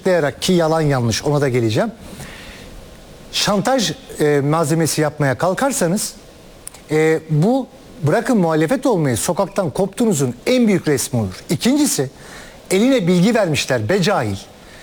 açıklayarak, ki yalan yanlış ona da geleceğim, şantaj malzemesi yapmaya kalkarsanız bu, bırakın muhalefet olmayı, sokaktan koptuğunuzun en büyük resmi olur. İkincisi, eline bilgi vermişler becahil.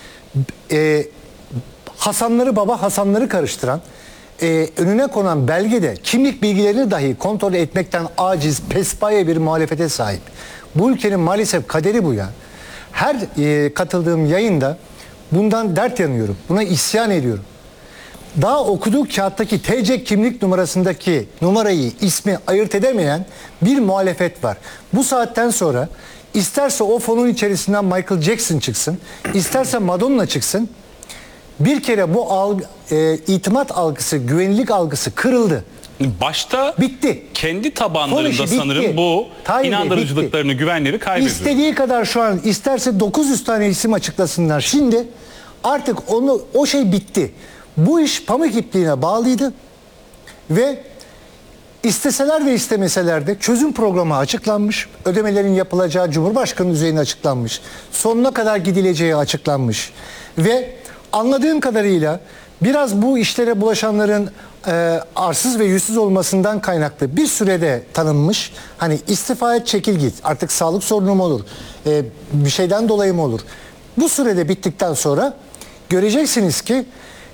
Hasanları baba Hasanları karıştıran, önüne konan belgede kimlik bilgilerini dahi kontrol etmekten aciz, pespaye bir muhalefete sahip. Bu ülkenin maalesef kaderi bu ya. Her katıldığım yayında bundan dert yanıyorum. Buna isyan ediyorum. Daha okuduğu kağıttaki TC kimlik numarasındaki numarayı, ismi ayırt edemeyen bir muhalefet var. Bu saatten sonra isterse o fonun içerisinden Michael Jackson çıksın, isterse Madonna çıksın. Bir kere bu itimat algısı, güvenlik algısı kırıldı. Başta bitti. Kendi tabanlarında sanırım bu inandırıcılıklarını, güvenleri kaybediyor. İstediği kadar şu an isterse 900 tane isim açıklasınlar. Şimdi artık o şey bitti. Bu iş pamuk ipliğine bağlıydı ve isteseler de istemeseler de çözüm programı açıklanmış. Ödemelerin yapılacağı Cumhurbaşkanı düzeyinde açıklanmış. Sonuna kadar gidileceği açıklanmış. Ve anladığım kadarıyla biraz bu işlere bulaşanların arsız ve yüzsüz olmasından kaynaklı bir sürede tanınmış. Hani istifa et, çekil git. Artık sağlık sorunu mu olur? Bir şeyden dolayı mı olur? Bu sürede bittikten sonra göreceksiniz ki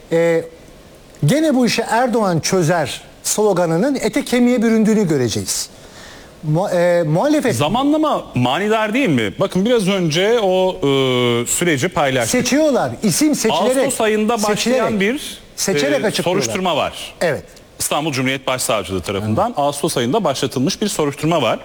gene bu işi Erdoğan çözer sloganının ete kemiğe büründüğünü göreceğiz. Muhalefet... Zamanlama manidar değil mi? Bakın biraz önce o süreci paylaştık. Seçiyorlar. İsim seçilerek. Ağustos ayında başlayan bir soruşturma var. Evet. İstanbul Cumhuriyet Başsavcılığı tarafından Ağustos ayında başlatılmış bir soruşturma var.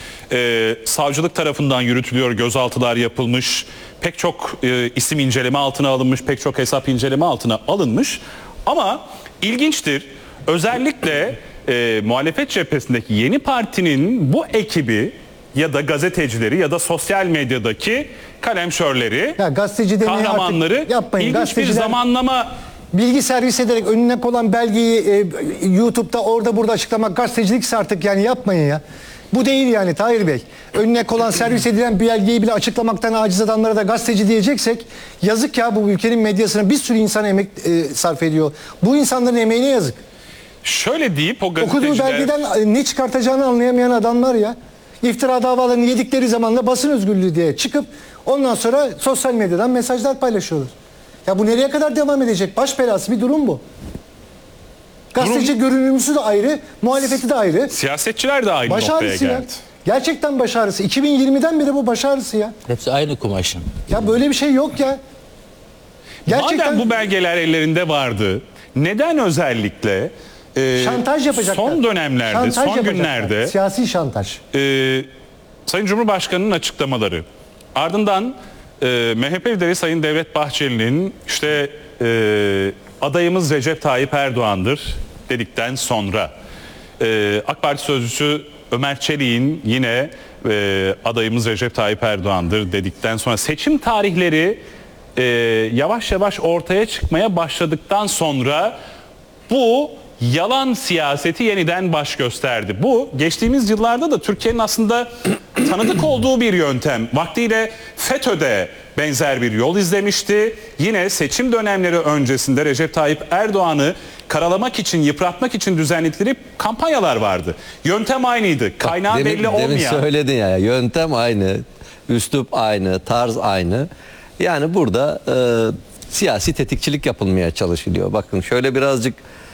Savcılık tarafından yürütülüyor, gözaltılar yapılmış, pek çok isim inceleme altına alınmış, pek çok hesap inceleme altına alınmış. Ama ilginçtir, özellikle muhalefet cephesindeki Yeni Parti'nin bu ekibi ya da gazetecileri ya da sosyal medyadaki kalemşörleri, kahramanları ilginç bir zamanlama... Bilgi servis ederek önüne konan belgeyi YouTube'da orada burada açıklamak gazetecilikse artık yani yapmayın ya. Bu değil yani Tahir Bey. Önüne konan servis edilen bir belgeyi bile açıklamaktan aciz adamlara da gazeteci diyeceksek yazık ya, bu ülkenin medyasına bir sürü insan emek sarf ediyor. Bu insanların emeğine yazık. Şöyle deyip o gazeteciler... Okuduğu belgeden ne çıkartacağını anlayamayan adamlar ya. İftira davalarını yedikleri zaman da basın özgürlüğü diye çıkıp ondan sonra sosyal medyadan mesajlar paylaşıyorlar. Ya bu nereye kadar devam edecek? Baş belası bir durum bu. Gazeteci görünümlüsü de ayrı, muhalefeti de ayrı. Siyasetçiler de aynı noktaya geldi. Gerçekten baş ağrısı. 2020'den beri bu baş ağrısı ya. Hepsi aynı kumaşın. Ya böyle bir şey yok ya. Gerçekten... Madem bu belgeler ellerinde vardı, neden özellikle şantaj yapacaklar. Son dönemlerde, son günlerde siyasi şantaj. Sayın Cumhurbaşkanı'nın açıklamaları, ardından MHP lideri Sayın Devlet Bahçeli'nin işte adayımız Recep Tayyip Erdoğan'dır dedikten sonra AK Parti sözcüsü Ömer Çelik'in yine adayımız Recep Tayyip Erdoğan'dır dedikten sonra seçim tarihleri yavaş yavaş ortaya çıkmaya başladıktan sonra bu yalan siyaseti yeniden baş gösterdi. Bu geçtiğimiz yıllarda da Türkiye'nin aslında tanıdık olduğu bir yöntem. Vaktiyle FETÖ'de benzer bir yol izlemişti. Yine seçim dönemleri öncesinde Recep Tayyip Erdoğan'ı karalamak için, yıpratmak için düzenledikleri kampanyalar vardı. Yöntem aynıydı. Kaynağı belli olmayan. Demin söyledin ya, yöntem aynı, üslup aynı, tarz aynı. Yani burada siyasi tetikçilik yapılmaya çalışılıyor. Bakın şöyle birazcık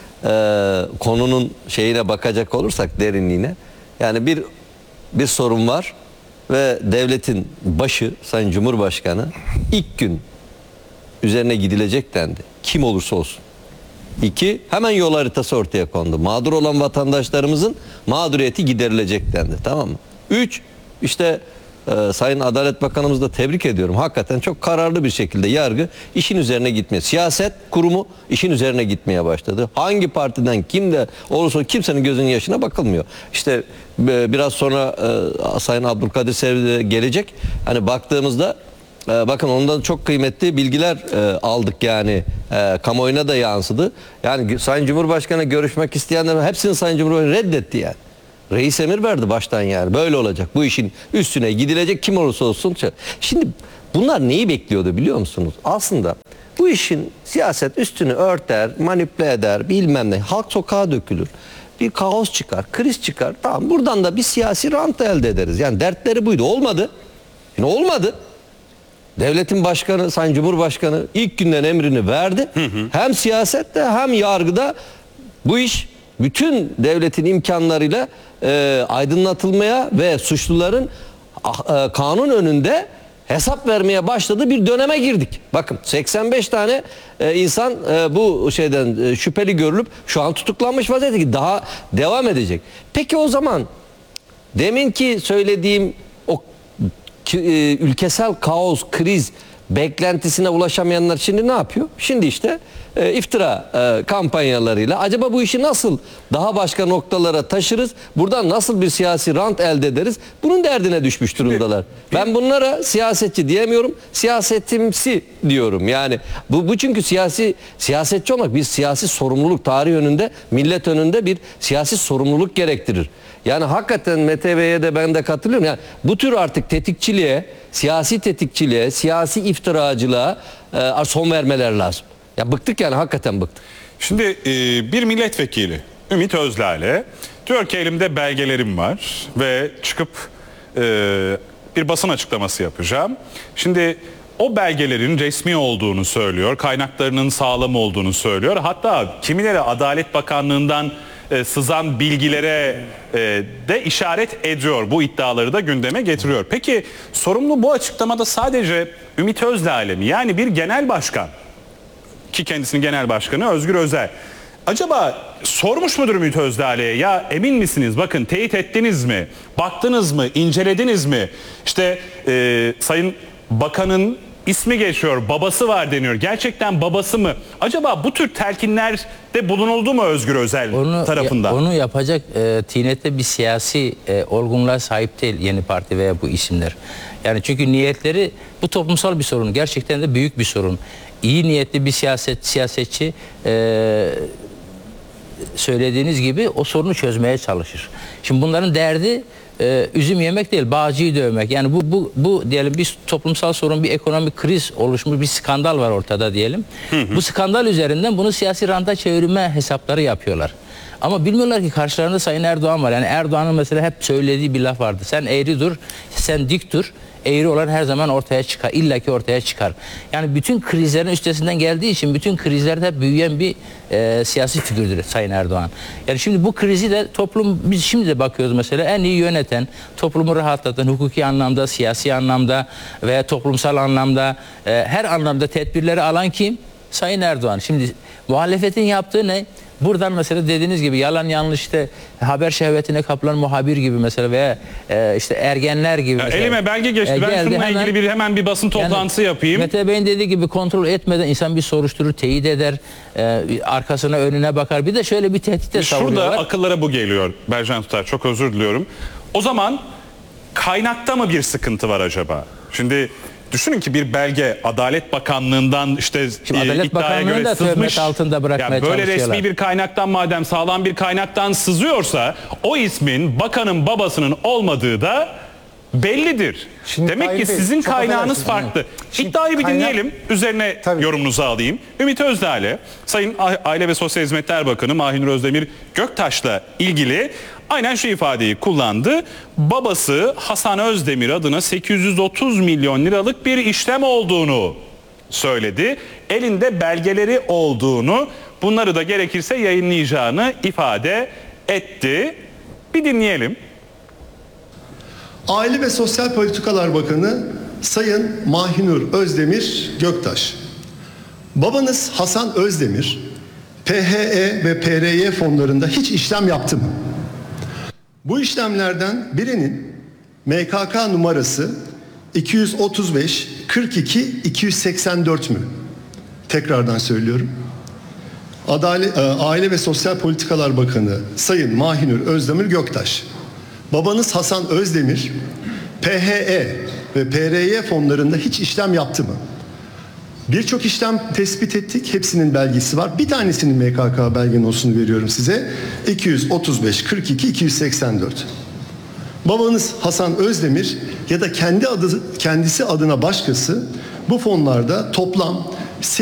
konunun şeyine bakacak olursak, derinliğine. Yani bir sorun var ve devletin başı Sayın Cumhurbaşkanı ilk gün üzerine gidilecek dendi. Kim olursa olsun. 2, hemen yol haritası ortaya kondu. Mağdur olan vatandaşlarımızın mağduriyeti giderilecek dendi. Tamam mı? 3, işte Sayın Adalet Bakanımızı da tebrik ediyorum. Hakikaten çok kararlı bir şekilde yargı işin üzerine gitmeye, siyaset kurumu işin üzerine gitmeye başladı. Hangi partiden kimde olursa kimsenin gözünün yaşına bakılmıyor. İşte biraz sonra Sayın Abdülkadir Selvi gelecek. Hani baktığımızda bakın ondan çok kıymetli bilgiler aldık yani, kamuoyuna da yansıdı. Yani Sayın Cumhurbaşkanı görüşmek isteyenler hepsini Sayın Cumhurbaşkanı reddetti yani. Reis emir verdi baştan yani. Böyle olacak. Bu işin üstüne gidilecek, kim olursa olsun. Şimdi Bunlar neyi bekliyordu biliyor musunuz? Aslında bu işin siyaset üstünü örter, manipüle eder, bilmem ne. Halk sokağa dökülür. Bir kaos çıkar, kriz çıkar. Tamam, buradan da bir siyasi rant elde ederiz. Yani dertleri buydu. Olmadı. Şimdi olmadı. Devletin başkanı, Sayın Cumhurbaşkanı ilk günden emrini verdi. Hem siyasette hem yargıda bu iş bütün devletin imkanlarıyla aydınlatılmaya ve suçluların kanun önünde hesap vermeye başladığı bir döneme girdik. Bakın 85 tane insan bu şeyden şüpheli görülüp şu an tutuklanmış vaziyette ki daha devam edecek. Peki o zaman deminki söylediğim o ülkesel kaos, kriz beklentisine ulaşamayanlar şimdi ne yapıyor? Şimdi işte iftira kampanyalarıyla acaba bu işi nasıl daha başka noktalara taşırız? Buradan nasıl bir siyasi rant elde ederiz? Bunun derdine düşmüş durumdalar. Ben bunlara siyasetçi diyemiyorum. Siyasetimsi diyorum. Yani bu çünkü siyasetçi olmak bir siyasi sorumluluk, tarih önünde, millet önünde bir siyasi sorumluluk gerektirir. Yani hakikaten Mete Bey'e de ben de katılıyorum. Yani bu tür artık tetikçiliğe, siyasi iftiracılığa son vermeler lazım. Ya bıktık yani, hakikaten bıktık. Şimdi bir milletvekili Ümit Özdağ'le diyor ki elimde belgelerim var ve çıkıp bir basın açıklaması yapacağım. Şimdi o belgelerin resmi olduğunu söylüyor, kaynaklarının sağlam olduğunu söylüyor. Hatta kimileri Adalet Bakanlığı'ndan sızan bilgilere de işaret ediyor. Bu iddiaları da gündeme getiriyor. Peki sorumlu bu açıklamada sadece Ümit Özdağ mi? Yani bir genel başkan, ki kendisinin genel başkanı Özgür Özel. Acaba sormuş mudur Ümit Özdağ'ya, ya emin misiniz, bakın teyit ettiniz mi, baktınız mı, incelediniz mi? İşte Sayın Bakan'ın ismi geçiyor, babası var deniyor. Gerçekten babası mı? Acaba bu tür telkinlerde bulunuldu mu Özgür Özel tarafından? Onu yapacak tinette bir siyasi olgunluğa sahip değil yeni parti veya bu isimler. Yani çünkü niyetleri, bu toplumsal bir sorun. Gerçekten de büyük bir sorun. İyi niyetli bir siyasetçi söylediğiniz gibi o sorunu çözmeye çalışır. Şimdi bunların derdi üzüm yemek değil, bağcıyı dövmek. Yani bu diyelim bir toplumsal sorun, bir ekonomik kriz oluşmuş, bir skandal var ortada diyelim. Bu skandal üzerinden bunu siyasi ranta çevirme hesapları yapıyorlar. Ama bilmiyorlar ki karşılarında Sayın Erdoğan var. Yani Erdoğan'ın mesela hep söylediği bir laf vardı. Sen eğri dur, sen dik dur. Eğri olan her zaman ortaya çıkar. İlla ki ortaya çıkar. Yani bütün krizlerin üstesinden geldiği için bütün krizlerde büyüyen bir siyasi figürdür Sayın Erdoğan. Yani şimdi bu krizi de toplum, biz şimdi de bakıyoruz mesela, en iyi yöneten, toplumu rahatlatan, hukuki anlamda, siyasi anlamda veya toplumsal anlamda her anlamda tedbirleri alan kim? Sayın Erdoğan. Şimdi muhalefetin yaptığı ne? Buradan mesela dediğiniz gibi yalan yanlış, işte haber şehvetine kapılan muhabir gibi mesela veya işte ergenler gibi. Ya mesela. elime belge geçti. Ben şununla ilgili hemen bir basın toplantısı yapayım. Mete Bey'in dediği gibi kontrol etmeden insan bir soruşturur, teyit eder, arkasına önüne bakar. Bir de şöyle bir tehdit de savuruyorlar. Şurada akıllara bu geliyor Bercan Tutar. Çok özür diliyorum. O zaman kaynakta mı bir sıkıntı var acaba? Şimdi düşünün ki bir belge Adalet Bakanlığı'ndan işte iddiaya göre sızmış. Altında bırakmaya Yani böyle çalışıyorlar. resmi bir kaynaktan, madem sağlam bir kaynaktan sızıyorsa o ismin bakanın babasının olmadığı da bellidir. Şimdi Demek ki sizin çok kaynağınız affedersiniz. farklı. Şimdi İddiayı bir kaynak- dinleyelim. Üzerine Tabii. yorumunuzu alayım. Ümit Özdağ'le Sayın Aile ve Sosyal Hizmetler Bakanı Mahinur Özdemir Göktaş'la ilgili aynen şu ifadeyi kullandı. Babası Hasan Özdemir adına 830 milyon liralık bir işlem olduğunu söyledi. Elinde belgeleri olduğunu, bunları da gerekirse yayınlayacağını ifade etti. Bir dinleyelim. Aile ve Sosyal Politikalar Bakanı Sayın Mahinur Özdemir Göktaş. Babanız Hasan Özdemir, PHE ve PRY fonlarında hiç işlem yaptı mı? Bu işlemlerden birinin MKK numarası 235 42 284 mü? Tekrardan söylüyorum. Aile ve Sosyal Politikalar Bakanı Sayın Mahinur Özdemir Göktaş. Babanız Hasan Özdemir, PHE ve PRY fonlarında hiç işlem yaptı mı? Birçok işlem tespit ettik. Hepsinin belgesi var. Bir tanesinin MKK belge nosunu veriyorum size. 235 42 284. Babanız Hasan Özdemir ya da kendisi adına başkası bu fonlarda toplam